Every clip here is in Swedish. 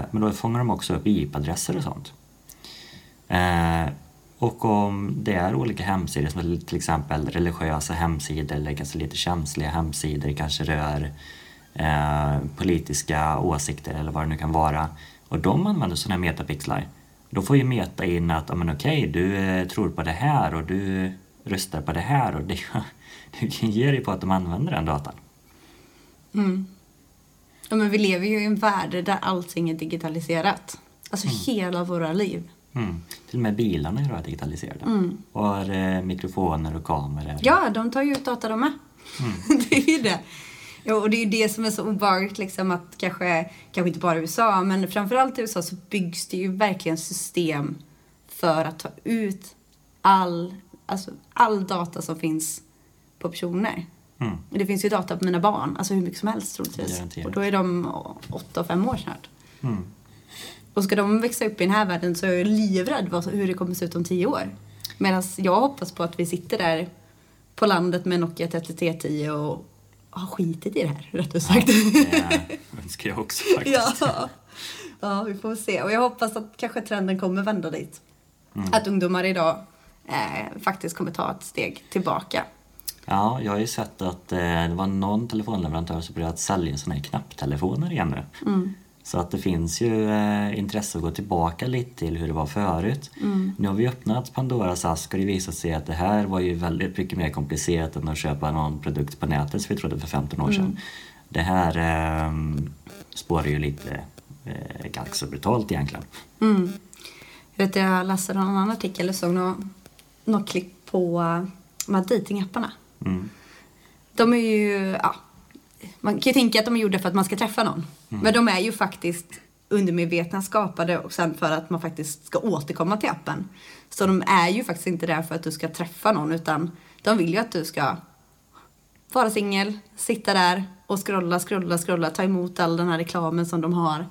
Men då fångar de också upp IP-adresser och sånt. Och om det är olika hemsidor som till exempel religiösa hemsidor eller kanske lite känsliga hemsidor, kanske rör politiska åsikter eller vad det nu kan vara, och de använder sådana här metapixlar, då får ju Meta in att okej, du tror på det här och du röstar på det här, och det ger ju på att de använder den datan. Ja, men vi lever ju i en värld där allting är digitaliserat. Alltså hela våra liv. Till och med bilarna är digitaliserade. Och har mikrofoner och kameror. Ja, de tar ju ut data de med. Det är ju det. Ja, och det är ju det som är så obehagligt liksom, att kanske inte bara i USA, men framförallt i USA så byggs det ju verkligen system för att ta ut all data som finns på personer. Det finns ju data på mina barn, alltså hur mycket som helst troligtvis. Och då är de 8 och 5 år snart. Och ska de växa upp i den här världen så är jag livrädd hur det kommer se ut om 10 år. Medan jag hoppas på att vi sitter där på landet med Nokia 3310 och har skitit i det här, rätt sagt. Det önskar jag också faktiskt. Ja, vi får se. Och jag hoppas att kanske trenden kommer vända dit. Att ungdomar idag faktiskt kommer ta ett steg tillbaka. Ja, jag har ju sett att det var någon telefonleverantör som började sälja såna här knapptelefoner igen nu. Så att det finns ju intresse att gå tillbaka lite till hur det var förut. Nu har vi öppnat Pandoras ask och det visar sig att det här var ju väldigt mycket mer komplicerat än att köpa någon produkt på nätet som vi trodde för 15 år sedan. Det här spårar ju lite ganska så brutalt egentligen. Jag läste en annan artikel och såg något klipp på de här datingapparna. De är ju, man kan ju tänka att de är gjorda för att man ska träffa någon. Men de är ju faktiskt undermedvetna skapade och sen för att man faktiskt ska återkomma till appen. Så de är ju faktiskt inte där för att du ska träffa någon, utan de vill ju att du ska vara singel, sitta där och scrolla, ta emot all den här reklamen som de har.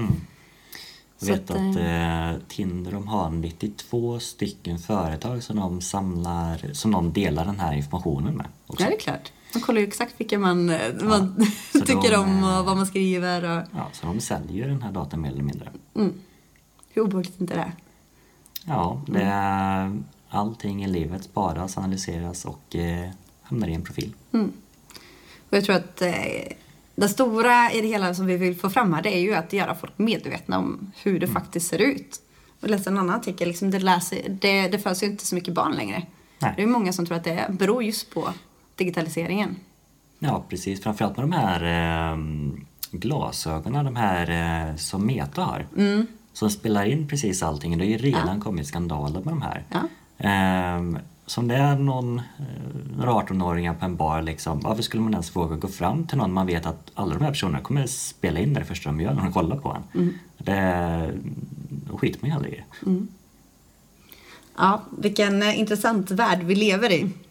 Jag vet att Tinder, de har 92 stycken företag som de delar den här informationen med också. Ja, det är klart. Man kollar ju exakt vilka man tycker om och vad man skriver. Och... Ja, så de säljer den här datan mer eller mindre. Hur obehagligt inte det är? Ja, det är allting i livet sparas, analyseras och hamnar i en profil. Och jag tror att det stora i det hela som vi vill få fram här, det är ju att göra folk medvetna om hur det faktiskt ser ut. Och läste en annan artikel, liksom det föds ju inte så mycket barn längre. Nej. Det är många som tror att det beror just på digitaliseringen. Ja, precis. Framförallt med de här glasögonen, de här som Meta har. Som spelar in precis allting. Det är ju redan kommit skandaler med de här. Som det är några 18-åringar på en bar liksom, varför skulle man ens våga gå fram till någon man vet att alla de här personerna kommer spela in det första de gör när de kollar på en. Det skiter man ju aldrig i. Ja, vilken intressant värld vi lever i.